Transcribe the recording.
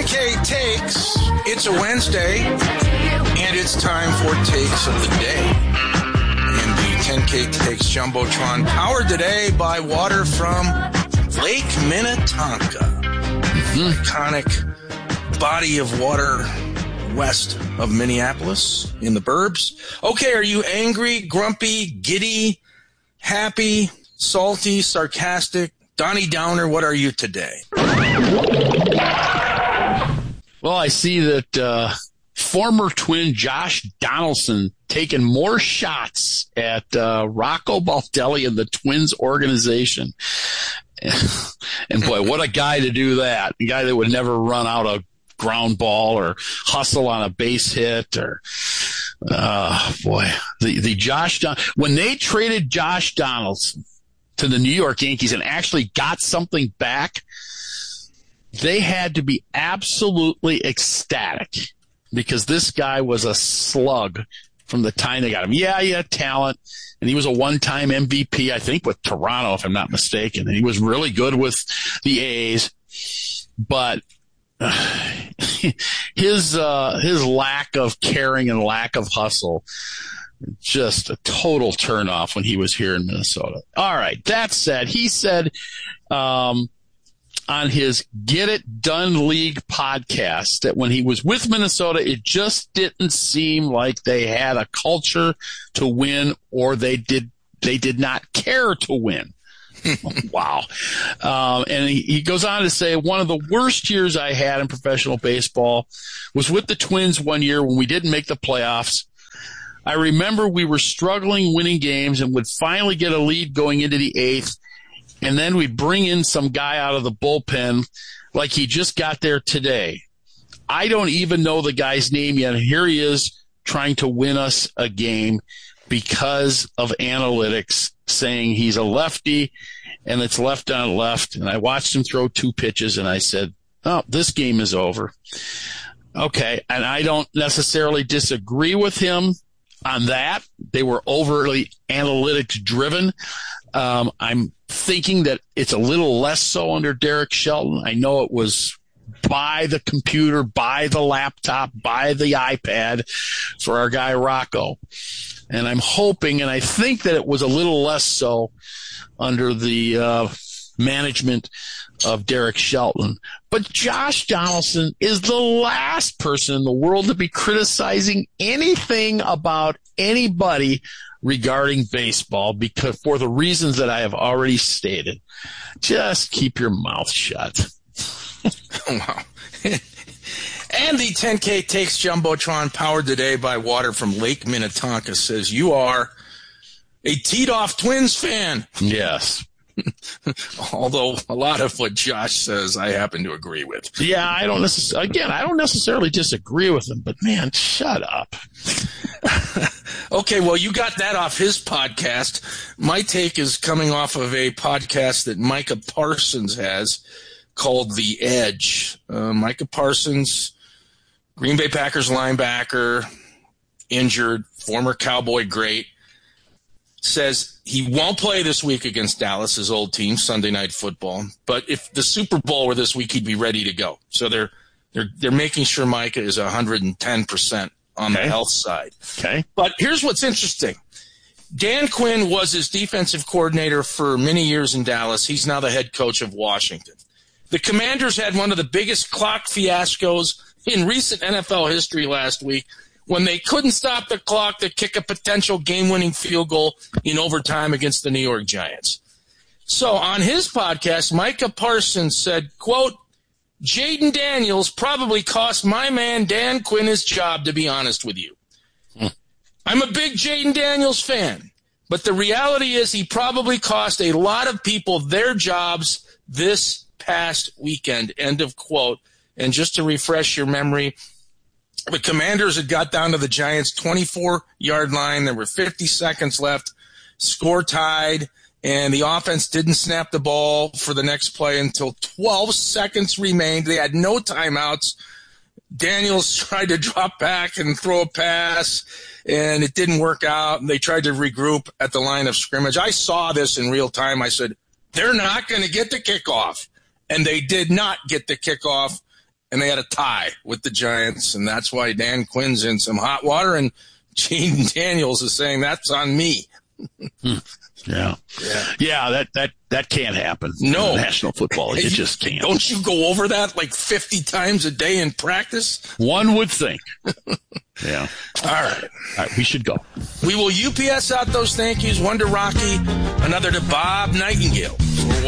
10K Takes. It's a Wednesday, and it's time for Takes of the Day. And the 10K Takes Jumbotron, powered today by water from Lake Minnetonka. Iconic body of water west of Minneapolis in the burbs. Okay, are you angry, grumpy, giddy, happy, salty, sarcastic, Donnie Downer? What are you today? Well, I see that former Twin Josh Donaldson taking more shots at Rocco Baldelli and the Twins organization. And boy, what a guy to do that. A guy that would never run out a ground ball or hustle on a base hit or, the Josh when they traded Josh Donaldson to the New York Yankees and actually got something back, they had to be absolutely ecstatic because this guy was a slug from the time they got him. Yeah, he had talent, and he was a one-time MVP, I think, with Toronto, if I'm not mistaken. And he was really good with the A's, but his lack of caring and lack of hustle, just a total turnoff when he was here in Minnesota. All right, that said, he said on his Get It Done League podcast that when he was with Minnesota, it just didn't seem like they had a culture to win, or they did not care to win. Wow. And he goes on to say, one of the worst years I had in professional baseball was with the Twins one year when we didn't make the playoffs. I remember we were struggling winning games and would finally get a lead going into the eighth. And then we'd bring in some guy out of the bullpen like he just got there today. I don't even know the guy's name yet. Here he is trying to win us a game because of analytics saying he's a lefty and it's left on left. And I watched him throw 2 pitches and I said, oh, this game is over. Okay. And I don't necessarily disagree with him on that. They were overly analytics driven. I'm thinking that it's a little less so under Derek Shelton. I know it was by the computer, by the laptop, by the iPad for our guy Rocco. And I'm hoping, and I think that it was a little less so under the management of Derek Shelton. But Josh Donaldson is the last person in the world to be criticizing anything about anybody regarding baseball, because for the reasons that I have already stated. Just keep your mouth shut. Wow. And the 10K Takes Jumbotron, powered today by water from Lake Minnetonka, says you are a teed-off Twins fan. Yes. Although a lot of what Josh says I happen to agree with. Yeah, I don't necessarily disagree with him, but man, shut up. Okay, well, you got that off his podcast. My take is coming off of a podcast that Micah Parsons has called The Edge. Micah Parsons, Green Bay Packers linebacker, injured, former Cowboy great, says he won't play this week against Dallas, his old team, Sunday Night Football. But if the Super Bowl were this week, he'd be ready to go. So they're making sure Micah is 110% on the health side. Okay. But here's what's interesting. Dan Quinn was his defensive coordinator for many years in Dallas. He's now the head coach of Washington. The Commanders had one of the biggest clock fiascos in recent NFL history last week when they couldn't stop the clock to kick a potential game-winning field goal in overtime against the New York Giants. So on his podcast, Micah Parsons said, quote, Jaden Daniels probably cost my man Dan Quinn his job, to be honest with you. I'm a big Jaden Daniels fan, but the reality is he probably cost a lot of people their jobs this past weekend, end of quote. And just to refresh your memory, the Commanders had got down to the Giants' 24-yard line. There were 50 seconds left, score tied, and the offense didn't snap the ball for the next play until 12 seconds remained. They had no timeouts. Daniels tried to drop back and throw a pass, and it didn't work out. And they tried to regroup at the line of scrimmage. I saw this in real time. I said, they're not going to get the kickoff. And they did not get the kickoff. and they had a tie with the Giants, and that's why Dan Quinn's in some hot water, and Gene Daniels is saying that's on me. Yeah, that can't happen. No, in the National Football League, it just can't. Don't you go over that like 50 times a day in practice? One would think. Yeah. All right, we should go. We will UPS out those thank yous. One to Rocky, another to Bob Nightingale.